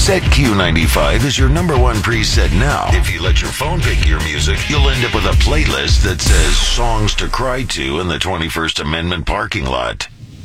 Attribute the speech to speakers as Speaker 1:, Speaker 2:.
Speaker 1: Set Q95 is your number one preset now. If you let your phone pick your music, you'll end up with a playlist that says Songs to Cry To in the 21st Amendment parking lot.